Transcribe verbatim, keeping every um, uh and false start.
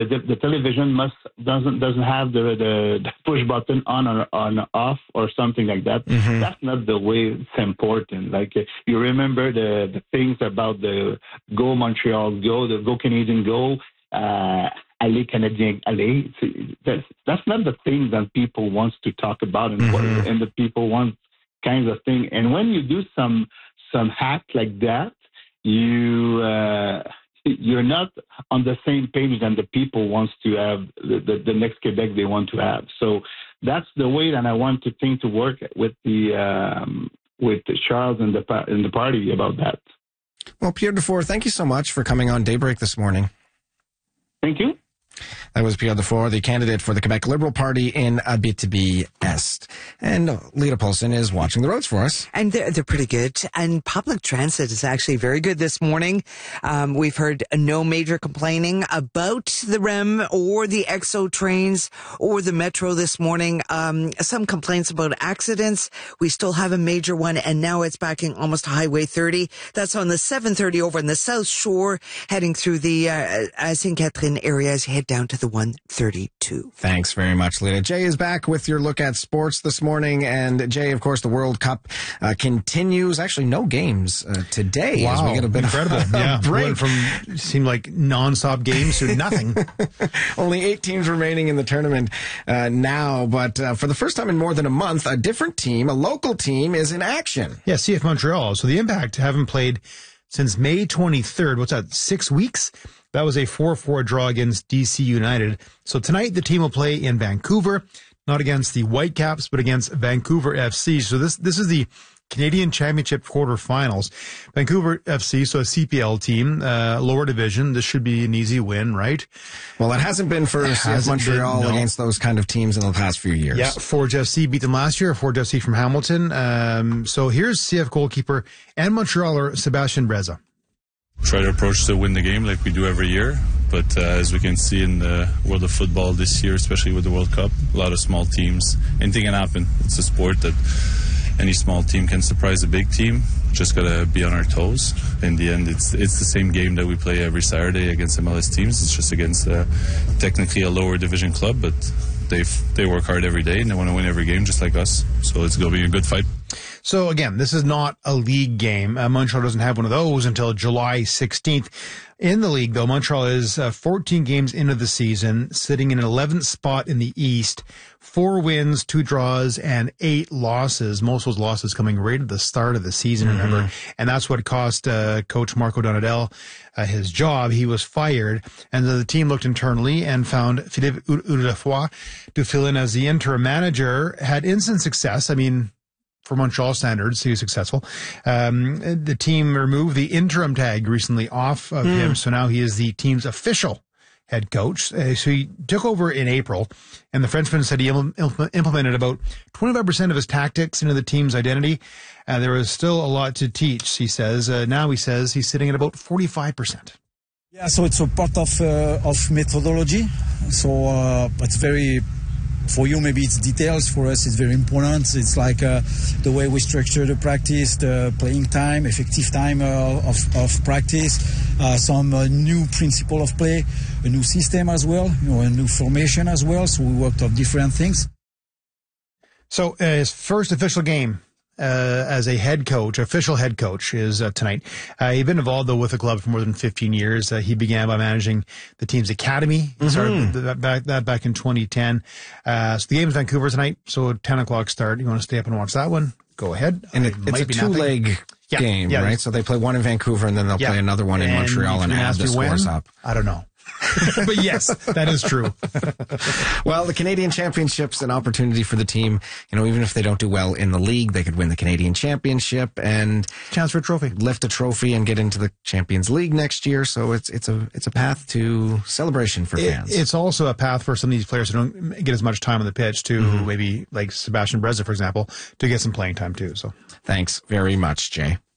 the, the television must doesn't doesn't have the, the, the push button on or on off or something like that. Mm-hmm. That's not the way it's important. Like uh, you remember the, the things about the Go Montreal Go, the Go Canadian Go, uh, Allez Canadien Allez. That's that's not the thing that people wants to talk about, and mm-hmm. and the people want kinds of thing. And when you do some some hack like that, you. Uh, You're not on the same page than the people wants to have the, the, the next Quebec they want to have. So that's the way that I want to think to work with the um, with Charles and the and the party about that. Well, Pierre Dufour, thank you so much for coming on Daybreak this morning. Thank you. That was Pierre Dufour, the candidate for the Quebec Liberal Party in Abitibi-Est. And Lita Paulson is watching the roads for us. And they're, they're pretty good. And public transit is actually very good this morning. Um, we've heard no major complaining about the R E M or the X O trains or the Metro this morning. Um, some complaints about accidents. We still have a major one, and now it's backing almost to Highway thirty. That's on the seven thirty over on the South Shore, heading through the uh, Saint Catherine area as you head down to the one thirty-two. Thanks very much, Lita. Jay is back with your look at sports this morning. And Jay, of course, the World Cup uh, continues. Actually, no games uh, today. Wow, as we get a bit incredible. Of a yeah, break. Went from seemed like nonstop games to nothing. Only eight teams remaining in the tournament uh, now. But uh, for the first time in more than a month, a different team, a local team, is in action. Yeah, C F Montreal. So the Impact haven't played since May twenty-third. What's that, six weeks? That was a four four draw against D C United. So tonight the team will play in Vancouver, not against the Whitecaps, but against Vancouver F C. So this this is the Canadian Championship quarterfinals. Vancouver F C, so a C P L team, uh, lower division. This should be an easy win, right? Well, it hasn't been for C F Montreal been, no. against those kind of teams in the past few years. Yeah, Forge F C beat them last year. Forge F C from Hamilton. Um, so here's C F goalkeeper and Montrealer Sebastian Breza. Try to approach to win the game like we do every year. But uh, as we can see in the world of football this year, especially with the World Cup, a lot of small teams. Anything can happen. It's a sport that any small team can surprise a big team. Just got to be on our toes. In the end, it's it's the same game that we play every Saturday against M L S teams. It's just against uh, technically a lower division club, but they they work hard every day and they want to win every game just like us. So it's going to be a good fight. So again, this is not a league game. Uh, Montreal doesn't have one of those until July sixteenth. In the league, though, Montreal is uh, fourteen games into the season, sitting in an eleventh spot in the East. Four wins, two draws, and eight losses. Most of those losses coming right at the start of the season, mm-hmm. remember? And that's what cost uh, Coach Marco Donadel uh, his job. He was fired, and the team looked internally and found Philippe Udefoy to fill in as the interim manager. Had instant success. I mean, for Montreal standards, he was successful. Um, the team removed the interim tag recently off of mm. him, so now he is the team's official head coach. Uh, so he took over in April, and the Frenchman said he im- implemented about twenty-five percent of his tactics into the team's identity. Uh, there was still a lot to teach, he says. Uh, now he says he's sitting at about forty-five percent. Yeah, so it's a part of uh, of methodology. So uh, it's very... For you, maybe it's details. For us, it's very important. It's like uh, the way we structure the practice, the playing time, effective time uh, of, of practice, uh, some uh, new principle of play, a new system as well, you know, a new formation as well. So we worked on different things. So uh, his first official game uh, as a head coach, official head coach, is uh, tonight. Uh, he's been involved, though, with the club for more than fifteen years. Uh, he began by managing the team's academy. He mm-hmm. started that back, that back in twenty ten. Uh, so the game's Vancouver tonight, so ten o'clock start. You want to stay up and watch that one? Go ahead. And it, it's a two-leg yeah, game, yeah. right? So they play one in Vancouver, and then they'll yeah. play another one in and Montreal and add the scores when? up. I don't know. But yes, that is true. Well, the Canadian Championship's an opportunity for the team. You know, even if they don't do well in the league, they could win the Canadian Championship and chance for a trophy, lift a trophy, and get into the Champions League next year. So it's it's a it's a path to celebration for it, fans. It's also a path for some of these players who don't get as much time on the pitch to mm-hmm. maybe like Sebastian Breza, for example, to get some playing time too. So thanks very much, Jay.